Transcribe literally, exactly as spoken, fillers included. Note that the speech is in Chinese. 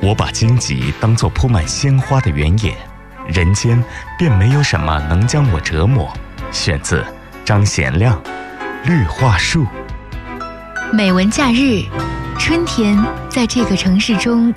我把荆棘当作铺满鲜花的原野，人间便没有什么能将我折磨。选自张贤亮《绿化树》。 美文假日，春天在这个城市中